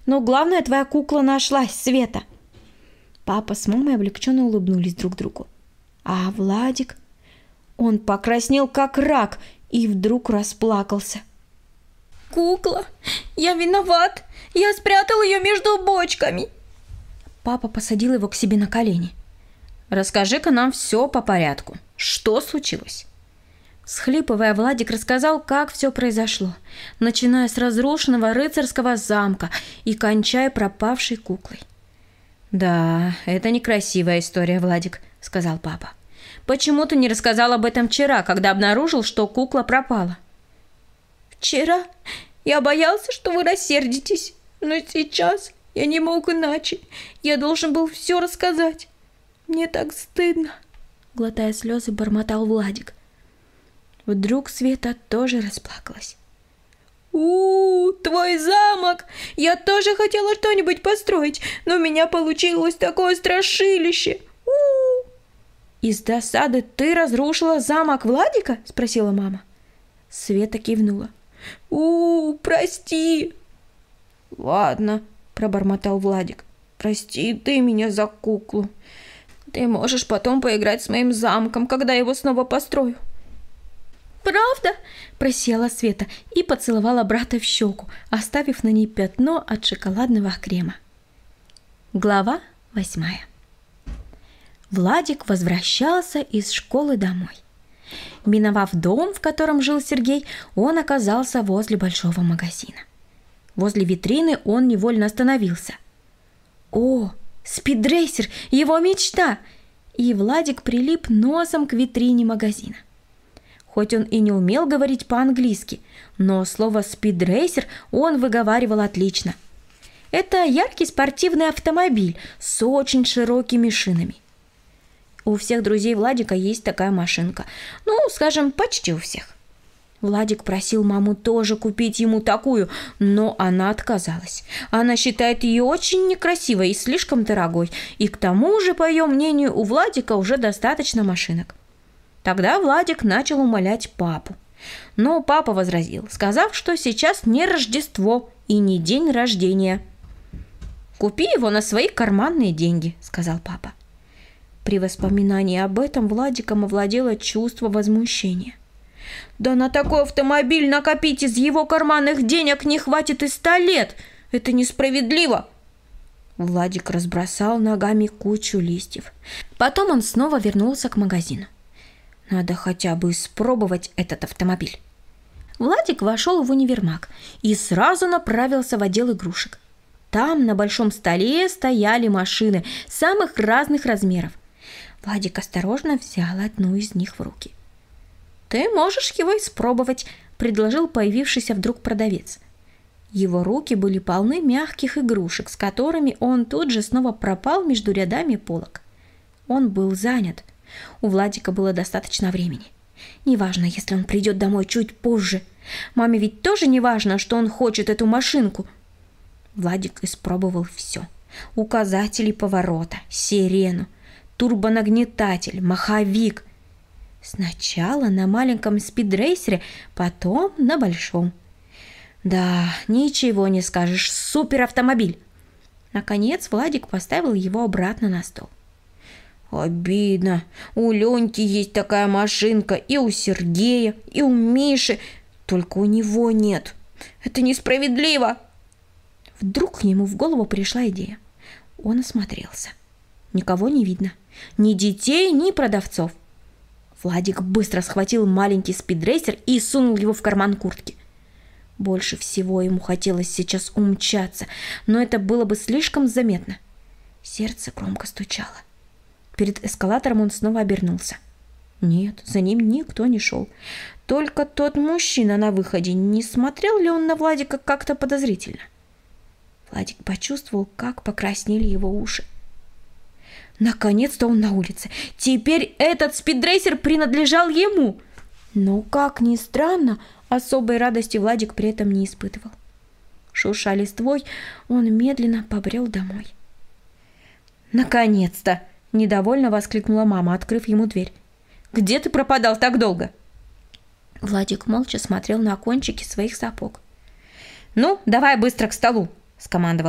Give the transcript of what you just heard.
Но главное, твоя кукла нашлась, Света. Папа с мамой облегченно улыбнулись друг другу. А Владик... Он покраснел, как рак, и вдруг расплакался. «Кукла, я виноват. Я спрятал ее между бочками». Папа посадил его к себе на колени. «Расскажи-ка нам все по порядку. Что случилось?» Всхлипывая, Владик рассказал, как все произошло, начиная с разрушенного рыцарского замка и кончая пропавшей куклой. «Да, это некрасивая история, Владик», — сказал папа. «Почему ты не рассказал об этом вчера, когда обнаружил, что кукла пропала?» «Вчера я боялся, что вы рассердитесь, но сейчас я не мог иначе. Я должен был все рассказать. Мне так стыдно», — глотая слезы, бормотал Владик. Вдруг Света тоже расплакалась. Твой замок! Я тоже хотела что-нибудь построить, но у меня получилось такое страшилище. Из досады ты разрушила замок Владика? Спросила мама. Света кивнула. Прости. Ладно, пробормотал Владик. Прости ты меня за куклу. Ты можешь потом поиграть с моим замком, когда я его снова построю. «Правда?» – просияла Света и поцеловала брата в щеку, оставив на ней пятно от шоколадного крема. Глава 8. Владик возвращался из школы домой. Миновав дом, в котором жил Сергей, он оказался возле большого магазина. Возле витрины он невольно остановился. О, спидрейсер, его мечта! И Владик прилип носом к витрине магазина. Хоть он и не умел говорить по-английски, но слово «спидрейсер» он выговаривал отлично. Это яркий спортивный автомобиль с очень широкими шинами. У всех друзей Владика есть такая машинка. Ну, скажем, почти у всех. Владик просил маму тоже купить ему такую, но она отказалась. Она считает ее очень некрасивой и слишком дорогой, и к тому же, по ее мнению, у Владика уже достаточно машинок. Тогда Владик начал умолять папу. Но папа возразил, сказав, что сейчас не Рождество и не день рождения. «Купи его на свои карманные деньги», — сказал папа. При воспоминании об этом Владиком овладело чувство возмущения. «Да на такой автомобиль накопить из его карманных денег не хватит и 100 лет! Это несправедливо!» Владик разбросал ногами кучу листьев. Потом он снова вернулся к магазину. Надо хотя бы испробовать этот автомобиль. Владик вошел в универмаг и сразу направился в отдел игрушек. Там на большом столе стояли машины самых разных размеров. Владик осторожно взял одну из них в руки. «Ты можешь его испробовать», – предложил появившийся вдруг продавец. Его руки были полны мягких игрушек, с которыми он тут же снова пропал между рядами полок. Он был занят. У Владика было достаточно времени. Неважно, если он придет домой чуть позже. Маме ведь тоже не важно, что он хочет эту машинку. Владик испробовал все. Указатели поворота, сирену, турбонагнетатель, маховик. Сначала на маленьком спидрейсере, потом на большом. Да, ничего не скажешь, суперавтомобиль. Наконец Владик поставил его обратно на стол. Обидно. У Леньки есть такая машинка, и у Сергея, и у Миши. Только у него нет. Это несправедливо. Вдруг к нему в голову пришла идея. Он осмотрелся. Никого не видно. Ни детей, ни продавцов. Владик быстро схватил маленький спидрейсер и сунул его в карман куртки. Больше всего ему хотелось сейчас умчаться, но это было бы слишком заметно. Сердце громко стучало. Перед эскалатором он снова обернулся. Нет, за ним никто не шел. Только тот мужчина на выходе. Не смотрел ли он на Владика как-то подозрительно? Владик почувствовал, как покраснели его уши. Наконец-то он на улице. Теперь этот спидрейсер принадлежал ему. Но, как ни странно, особой радости Владик при этом не испытывал. Шурша листвой, он медленно побрел домой. «Наконец-то!» – недовольно воскликнула мама, открыв ему дверь. «Где ты пропадал так долго?» Владик молча смотрел на кончики своих сапог. «Ну, давай быстро к столу!» – скомандовал